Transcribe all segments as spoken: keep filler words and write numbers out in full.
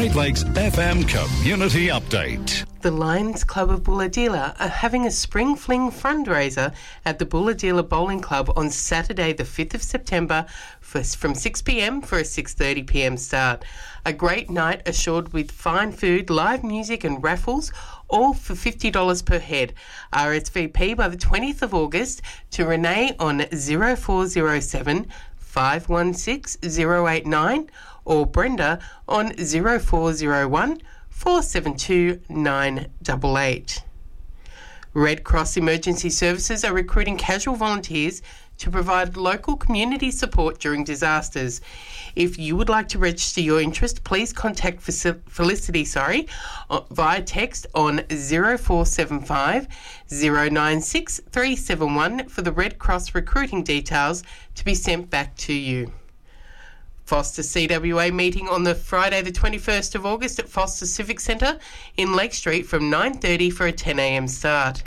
Great Lakes F M Community Update. The Lions Club of Bulahdelah are having a Spring Fling fundraiser at the Bulahdelah Bowling Club on Saturday the fifth of September for, from six p m for a six thirty p m start. A great night assured with fine food, live music and raffles, all for fifty dollars per head. R S V P by the twentieth of August to Renee on zero four zero seven, five one six, zero eight nine or Brenda on zero four zero one, four seven two, nine eight eight. Red Cross Emergency Services are recruiting casual volunteers to provide local community support during disasters. If you would like to register your interest, please contact Felicity sorry, via text on zero four seven five, zero nine six, three seven one for the Red Cross recruiting details to be sent back to you. Foster C W A meeting on the Friday the twenty-first of August at Foster Civic Centre in Lake Street from nine thirty for a ten a m start.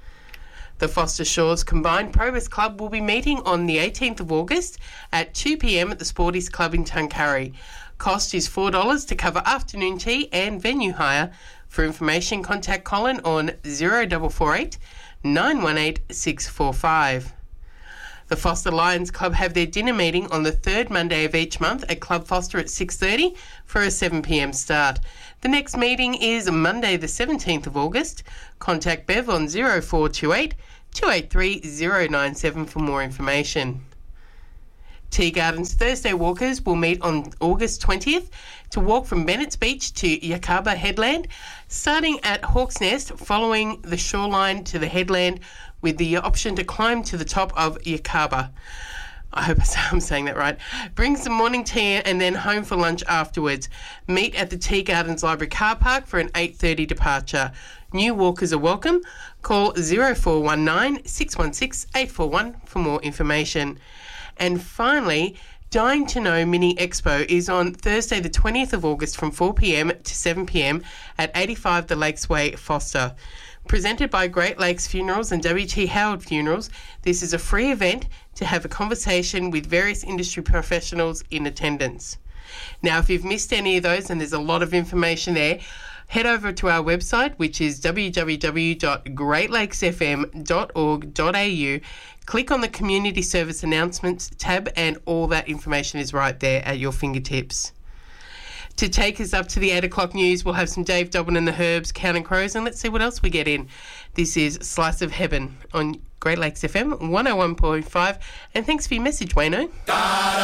The Foster Shores Combined Probus Club will be meeting on the eighteenth of August at two p m at the Sporties Club in Tuncurry. Cost is four dollars to cover afternoon tea and venue hire. For information, contact Colin on zero four four eight, nine one eight, six four five. The Foster Lions Club have their dinner meeting on the third Monday of each month at Club Foster at six thirty for a seven p m start. The next meeting is Monday the seventeenth of August. Contact Bev on zero four two eight, two eight three, zero nine seven for more information. Tea Gardens Thursday walkers will meet on August twentieth to walk from Bennett's Beach to Yakaba Headland, starting at Hawk's Nest, following the shoreline to the headland with the option to climb to the top of Yakaba. I hope I'm saying that right. Bring some morning tea and then home for lunch afterwards. Meet at the Tea Gardens Library car park for an eight thirty departure. New walkers are welcome. Call zero four one nine, six one six, eight four one for more information. And finally, Dying to Know Mini Expo is on Thursday the twentieth of August from four p m to seven p m at eighty-five The Lakes Way, Foster. Presented by Great Lakes Funerals and W T Howard Funerals, this is a free event to have a conversation with various industry professionals in attendance. Now, if you've missed any of those, and there's a lot of information there, head over to our website, which is w w w dot great lakes f m dot org dot a u. Click on the Community Service Announcements tab and all that information is right there at your fingertips. To take us up to the eight o'clock news, we'll have some Dave Dobbin and the Herbs, Counting Crows, and let's see what else we get in. This is Slice of Heaven on Great Lakes F M one oh one point five, and thanks for your message, Wayno.